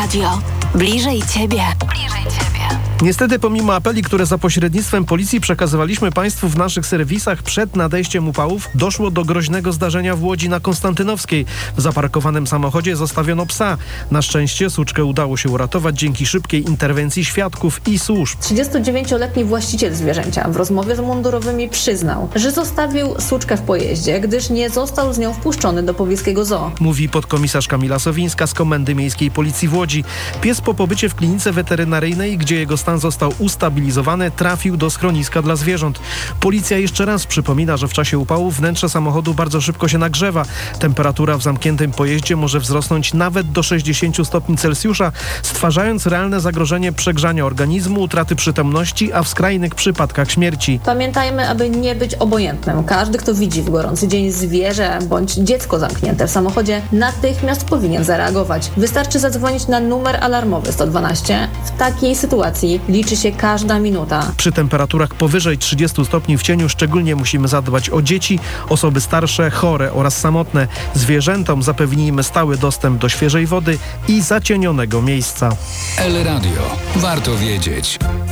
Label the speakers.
Speaker 1: Radio. Bliżej Ciebie.
Speaker 2: Niestety, pomimo apeli, które za pośrednictwem policji przekazywaliśmy Państwu w naszych serwisach przed nadejściem upałów, doszło do groźnego zdarzenia w Łodzi na Konstantynowskiej. W zaparkowanym samochodzie zostawiono psa. Na szczęście suczkę udało się uratować dzięki szybkiej interwencji świadków i służb.
Speaker 3: 39-letni właściciel zwierzęcia w rozmowie z mundurowymi przyznał, że zostawił suczkę w pojeździe, gdyż nie został z nią wpuszczony do pobliskiego zoo.
Speaker 2: Mówi podkomisarz Kamila Sowińska z Komendy Miejskiej Policji w Łodzi. Pies po pobycie w klinice weterynaryjnej, gdzie jego stan został ustabilizowany, trafił do schroniska dla zwierząt. Policja jeszcze raz przypomina, że w czasie upału wnętrze samochodu bardzo szybko się nagrzewa. Temperatura w zamkniętym pojeździe może wzrosnąć nawet do 60 stopni Celsjusza, stwarzając realne zagrożenie przegrzania organizmu, utraty przytomności, a w skrajnych przypadkach śmierci.
Speaker 3: Pamiętajmy, aby nie być obojętnym. Każdy, kto widzi w gorący dzień zwierzę bądź dziecko zamknięte w samochodzie, natychmiast powinien zareagować. Wystarczy zadzwonić na numer alarmowy 112. W takiej sytuacji liczy się każda minuta.
Speaker 2: Przy temperaturach powyżej 30 stopni w cieniu szczególnie musimy zadbać o dzieci, osoby starsze, chore oraz samotne. Zwierzętom zapewnijmy stały dostęp do świeżej wody i zacienionego miejsca.
Speaker 4: El Radio. Warto wiedzieć.